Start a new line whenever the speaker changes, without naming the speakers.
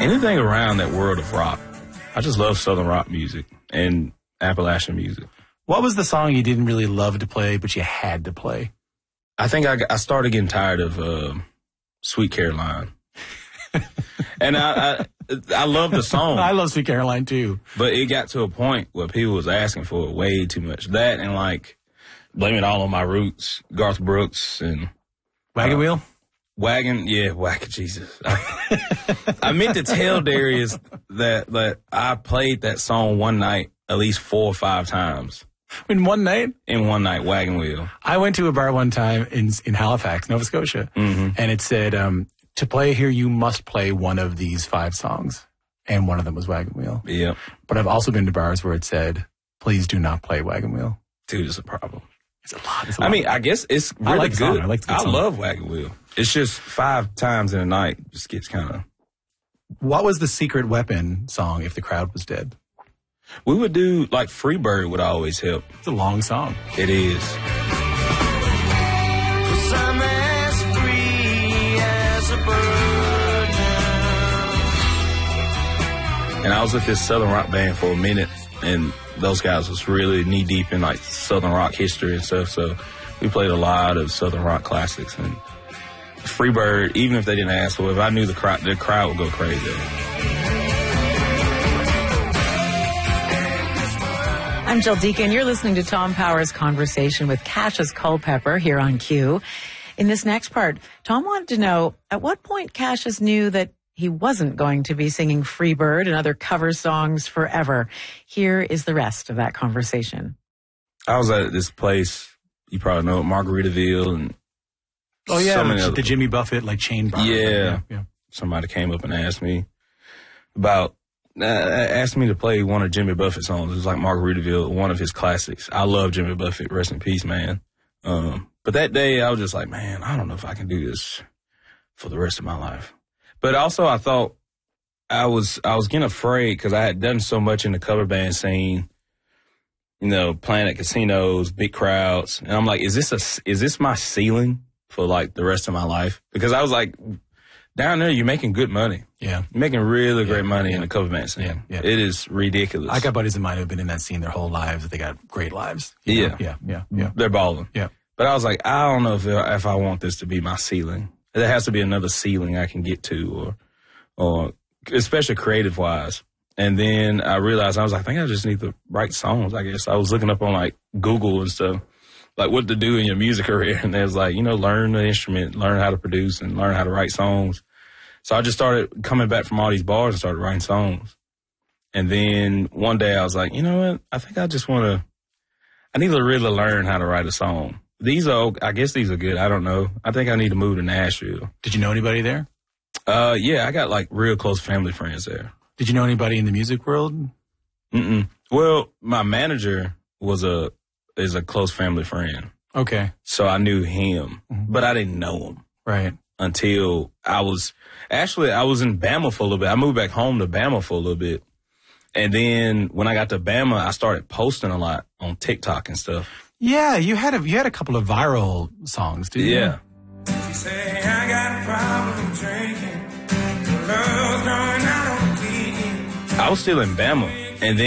anything around that world of rock. I just love Southern rock music and Appalachian music.
What was the song you didn't really love to play, but you had to play?
I think I started getting tired of Sweet Caroline. And I love the song.
I love Sweet Caroline, too.
But it got to a point where people was asking for it way too much. That and, like, Blame It All on My Roots, Garth Brooks, and...
Wagon Wheel?
Wagon, Jesus. I meant to tell Darius that I played that song one night at least 4 or 5 times.
In one night?
In one night, Wagon Wheel.
I went to a bar one time in Halifax, Nova Scotia, and it said, to play here, you must play one of these 5 songs. And one of them was Wagon Wheel.
Yep.
But I've also been to bars where it said, please do not play Wagon Wheel.
Dude, it's a problem.
It's a lot.
I mean, I guess it's really
I like
good.
I like the song.
I love Wagon Wheel. It's just 5 times in a night. Just gets kind of...
What was the Secret Weapon song, If the Crowd Was Dead?
We would do, like, Freebird would always help.
It's a long song.
It is. And I was with this Southern rock band for a minute, and those guys was really knee-deep in, like, Southern rock history and stuff, so we played a lot of Southern rock classics. And Freebird, even if they didn't ask for it, if I knew the crowd would go crazy.
I'm Jill Deacon. You're listening to Tom Power's conversation with Cassius Culpepper here on Q. In this next part, Tom wanted to know at what point Cassius knew that he wasn't going to be singing Freebird and other cover songs forever. Here is the rest of that conversation.
I was at this place, you probably know it, Margaritaville, and
oh yeah, the Jimmy Buffett like chain bar.
Yeah. Somebody came up and asked me to play one of Jimmy Buffett's songs. It was like Margaritaville, one of his classics. I love Jimmy Buffett. Rest in peace, man. But that day I was just like, man, I don't know if I can do this for the rest of my life. But also I thought I was getting afraid because I had done so much in the cover band scene, you know, playing at casinos, big crowds. And I'm like, is this my ceiling for like the rest of my life? Because I was like, down there, you're making good money. Yeah. You're making really great money in the cover band scene. Yeah. It is ridiculous.
I got buddies of mine who have been in that scene their whole lives. They got great lives.
Yeah. They're balling.
Yeah.
But I was like, I don't know if I want this to be my ceiling. There has to be another ceiling I can get to, or especially creative-wise. And then I realized, I was like, I think I just need to write songs, I guess. I was looking up on, like, Google and stuff, like what to do in your music career. And they was like, you know, learn the instrument, learn how to produce, and learn how to write songs. So I just started coming back from all these bars and started writing songs. And then one day I was like, you know what? I think I need to really learn how to write a song. I guess these are good. I don't know. I think I need to move to Nashville.
Did you know anybody there?
Yeah, I got like real close family friends there.
Did you know anybody in the music world?
Well, my manager is a close family friend.
Okay.
So I knew him, but I didn't know him.
Right.
Until I was in Bama for a little bit. I moved back home to Bama for a little bit. And then when I got to Bama, I started posting a lot on TikTok and stuff. Yeah, you had a couple of viral songs, didn't you? Yeah. You say I got a problem drinking. I was still in Bama.